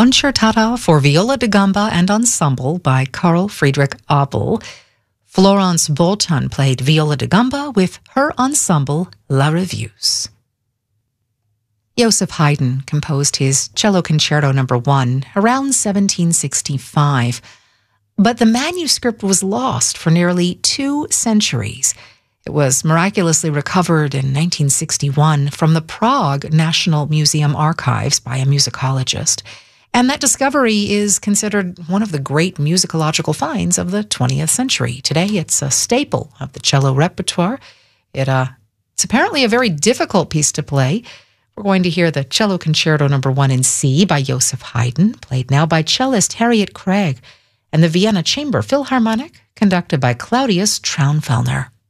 Concertata for Viola da Gamba and Ensemble by Carl Friedrich Abel. Florence Bolton played viola da gamba with her ensemble La Revieuse. Joseph Haydn composed his Cello Concerto No. 1 around 1765, but the manuscript was lost for nearly 2 centuries. It was miraculously recovered in 1961 from the Prague National Museum archives by a musicologist, and that discovery is considered one of the great musicological finds of the 20th century. Today, it's a staple of the cello repertoire. It's apparently a very difficult piece to play. We're going to hear the Cello Concerto No. 1 in C by Joseph Haydn, played now by cellist Harriet Craig, and the Vienna Chamber Philharmonic, conducted by Claudius Traunfellner.